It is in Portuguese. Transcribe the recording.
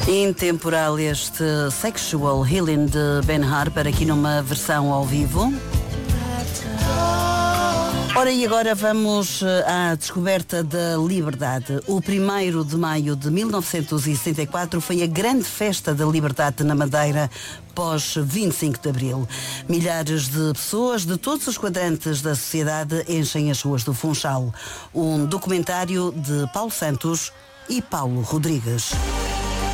Intemporal este Sexual Healing de Ben Harper, aqui numa versão ao vivo. Ora, e agora vamos à descoberta da liberdade. O 1º de maio de 1964 foi a grande festa da liberdade na Madeira, pós 25 de abril. Milhares de pessoas de todos os quadrantes da sociedade enchem as ruas do Funchal. Um documentário de Paulo Santos e Paulo Rodrigues.